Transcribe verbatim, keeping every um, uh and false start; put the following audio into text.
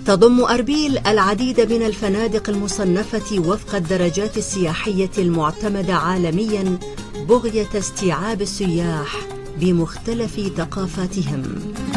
تضم أربيل العديد من الفنادق المصنفة وفق الدرجات السياحية المعتمدة عالمياً بغية استيعاب السياح بمختلف ثقافاتهم.